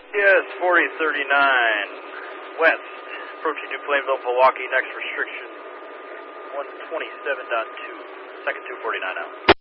Yes, 4039 west, approaching New Plainville, Milwaukee, next restriction 127.2, second 249 out.